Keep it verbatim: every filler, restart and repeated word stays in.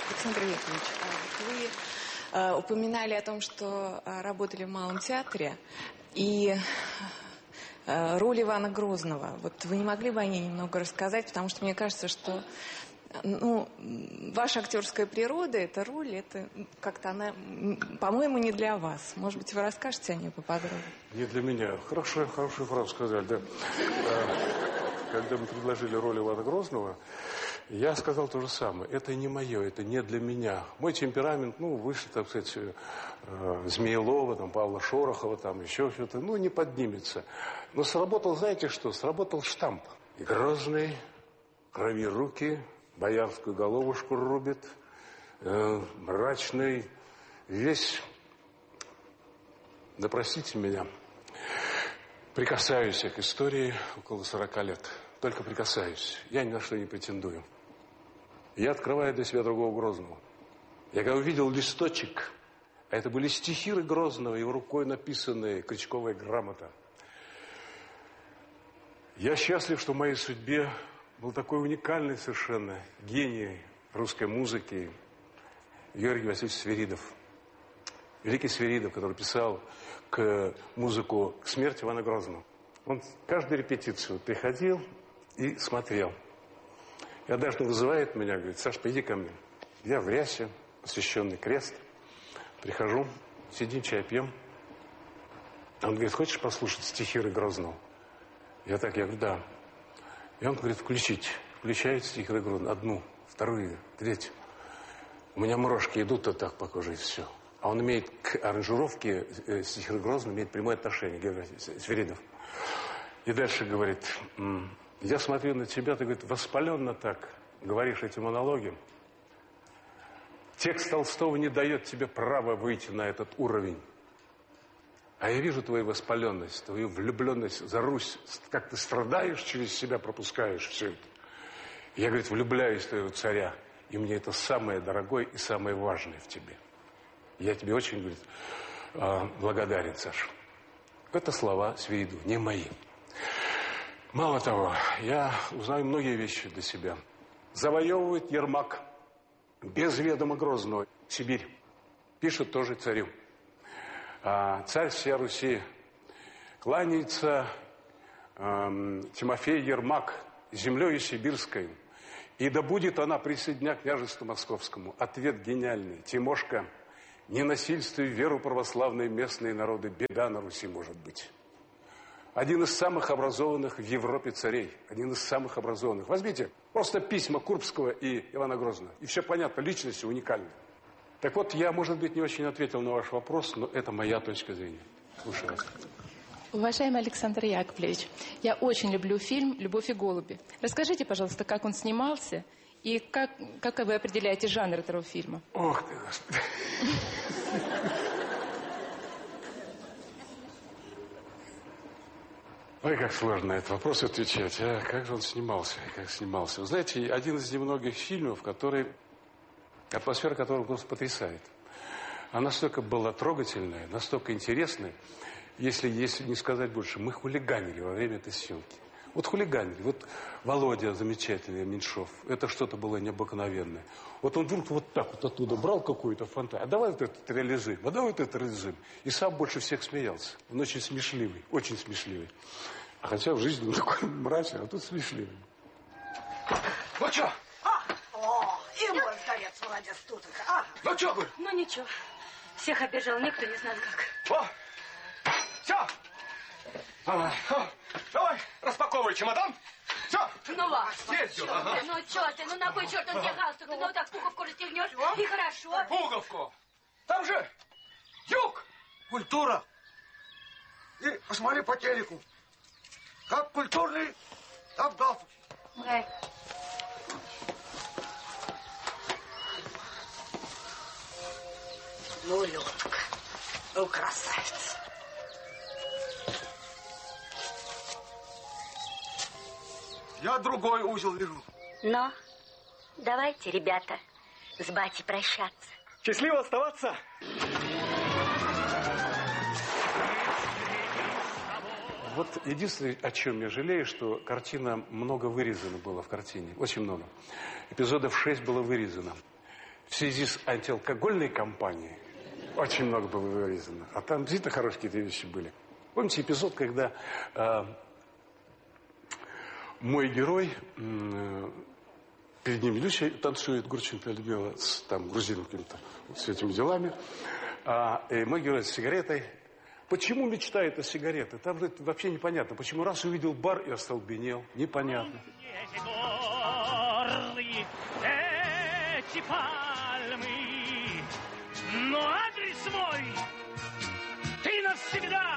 Александр Яковлевич, вы э, упоминали о том, что э, работали в Малом театре, и э, роль Ивана Грозного. Вот вы не могли бы о ней немного рассказать, потому что мне кажется, что ну, ваша актерская природа, эта роль, это как-то она, по-моему, не для вас. Может быть, вы расскажете о ней поподробнее? Не для меня. Хорошо, хорошую фразу сказали, да. Когда мы предложили роль Ивана Грозного, я сказал то же самое. Это не мое, это не для меня. Мой темперамент, ну, выше, так сказать, Змеелова, там, Павла Шорохова, там, еще что-то, ну, не поднимется. Но сработал, знаете что? Сработал штамп. И Грозный, крови руки, боярскую головушку рубит, э, мрачный, весь, да простите меня, прикасаюсь я к истории около сорока лет. Только прикасаюсь. Я ни на что не претендую. Я открываю для себя другого Грозного. Я когда увидел листочек, а это были стихи Грозного, его рукой написанные, крючковая грамота. Я счастлив, что в моей судьбе был такой уникальный совершенно гений русской музыки Георгий Васильевич Свиридов. Великий Свиридов, который писал к музыку к смерти Ивана Грозного. Он каждую репетицию приходил и смотрел. И однажды вызывает меня, говорит: Саш, пойди ко мне. Я в рясе, освященный крест. Прихожу, сидим, чай пьем. Он говорит: хочешь послушать стихи Грозного? Я так, я говорю: да. И он говорит: включить. Включает стихи Грозного. Одну, вторую, третью. У меня мурашки идут, а так по коже, и все. А он имеет к аранжировке э, стихи Грозного имеет прямое отношение, Георгий Свиридов. И дальше говорит: я смотрю на тебя, ты, говорит, воспаленно так говоришь эти монологи. Текст Толстого не дает тебе права выйти на этот уровень. А я вижу твою воспаленность, твою влюбленность за Русь, как ты страдаешь, через себя пропускаешь все это. Я, говорит, влюбляюсь в твоего царя, и мне это самое дорогое и самое важное в тебе. Я тебе очень, говорит, благодарен, Саша. Это слова Свиридова, не мои. Мало того, я узнаю многие вещи для себя. Завоевывает Ермак без ведома Грозного Сибирь. Пишет тоже царю. А, царь всей Руси. Кланяется э, Тимофей Ермак землею сибирской. И да будет она присоединя к княжеству московскому. Ответ гениальный. Тимошка, не насильствуй веру православной местные народы. Беда на Руси может быть. Один из самых образованных в Европе царей. Один из самых образованных. Возьмите просто письма Курбского и Ивана Грозного. И все понятно, личности уникальны. Так вот, я, может быть, не очень ответил на ваш вопрос, но это моя точка зрения. Слушаю вас. Уважаемый Александр Яковлевич, я очень люблю фильм «Любовь и голуби». Расскажите, пожалуйста, как он снимался и как, как вы определяете жанр этого фильма? Ох ты, Господи. Ой, как сложно на этот вопрос отвечать. А как же он снимался? Как снимался? Вы знаете, один из немногих фильмов, который, атмосфера которого просто потрясает. Она настолько была трогательная, настолько интересная, если, если не сказать больше, мы хулиганили во время этой съемки. Вот хулиганили. Вот Володя замечательный, Меньшов, это что-то было необыкновенное. Вот он вдруг вот так вот оттуда брал какую-то фантазию. А давай вот этот реализуем, а давай вот этот реализуем. И сам больше всех смеялся. Он очень смешливый, очень смешливый. А хотя в жизни он такой мрачный, а тут смешливый. Ну что? А, о, и мой старец молодец тут. А. Ну что, говорю? Ну ничего. Всех обижал, никто не знает как. О! Все! Давай, давай, распаковывай чемодан. Все. Ну вас. Съездил. Ага. Ну что ты, ну на кой черт он тебе галстук? Ну вот так пуговку расстегнешь, и хорошо. Пуговку. Там же юг. Культура. И посмотри по телеку. Как культурный, так в галстуке. Эй. Ну, Людка, ну, красавица. Я другой узел вижу. Но давайте, ребята, с батей прощаться. Счастливо оставаться. Вот единственное, о чем я жалею, что картина много вырезано было в картине. Очень много. Эпизодов шесть было вырезано. в связи с антиалкогольной кампанией очень много было вырезано. А там действительно хорошие какие-то вещи были. Помните эпизод, когда э, мой герой, э, перед ним ведущий танцует, Гурченко Людмила, с там, грузином каким-то, вот, с этими делами. А, и мой герой с сигаретой. Почему мечтает о сигарете? Там же вообще непонятно. Почему раз увидел бар и остолбенел? Непонятно. Эти пальмы, но адрес мой ты навсегда